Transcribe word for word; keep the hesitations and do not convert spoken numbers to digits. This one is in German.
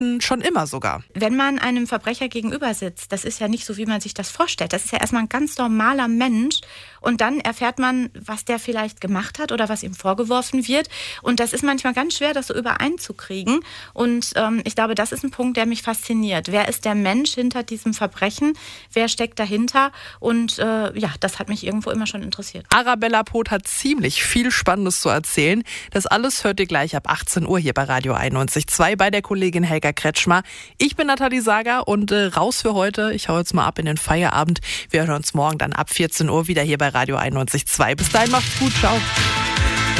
Leuten schon immer sogar. Wenn man einem Verbrecher gegenüber sitzt, das ist ja nicht so, wie man sich das vorstellt. Das ist ja erstmal ein ganz normaler Mensch und dann erfährt man, was der vielleicht gemacht hat oder was ihm vorgeworfen wird. Und das ist manchmal ganz schwer, das so übereinzukriegen. Und ähm, ich glaube, das ist ein Punkt, der mich fasziniert. Wer ist der Mensch hinter diesem Verbrechen? Wer steckt dahinter? Und äh, ja, das hat mich irgendwo immer schon interessiert. Arabella Poth hat ziemlich viel Spannendes zu erzählen. Das alles hört ihr gleich ab achtzehn Uhr hier bei Radio einundneunzig Komma zwei bei der Kollegin Helga Kretschmer. Ich bin Nathalie Sager und äh, raus für heute. Ich hau jetzt mal ab in den Feierabend. Wir hören uns morgen dann ab vierzehn Uhr wieder hier bei Radio einundneunzig Komma zwei. Bis dahin macht's gut. Ciao.